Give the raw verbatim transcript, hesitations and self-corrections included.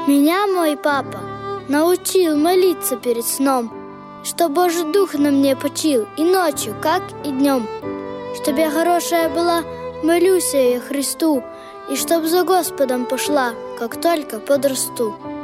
Меня мой папа научил молиться перед сном, что Божий Дух на мне почил и ночью, как и днем. Чтоб я хорошая была, молюсь я Христу, и чтоб за Господом пошла, как только подрасту.